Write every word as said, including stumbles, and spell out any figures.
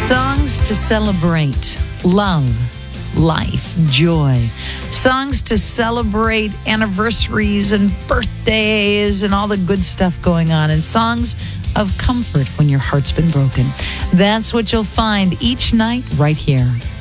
Songs to celebrate love, life, joy. Songs to celebrate anniversaries and birthdays and all the good stuff going on. And songs of comfort when your heart's been broken. That's what you'll find each night right here